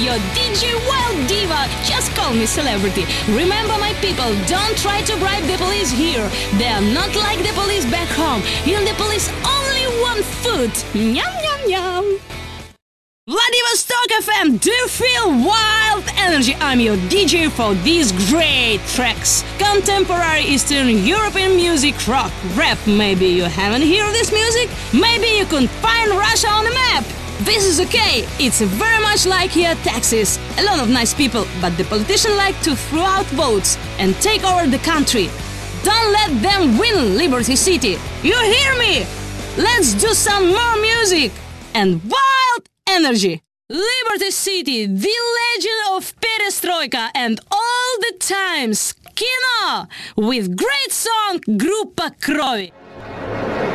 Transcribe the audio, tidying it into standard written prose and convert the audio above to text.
your DJ Wild Diva. Just call me celebrity. Remember, my people, don't try to bribe the police here. They are not like the police back home. Here the police only want food. Yum, yum, yum. Vladivostok FM, do you feel wild energy? I'm your DJ for these great tracks. Contemporary Eastern European music, rock, rap. Maybe you haven't heard this music? Maybe you couldn't find Russia on the map. This is okay. It's very much like here Texas. A lot of nice people, but the politicians like to throw out votes and take over the country. Don't let them win Liberty City. You hear me? Let's do some more music and wild energy. Liberty City, the legend of Perestroika and all the times. Kino with great song Группа Крови.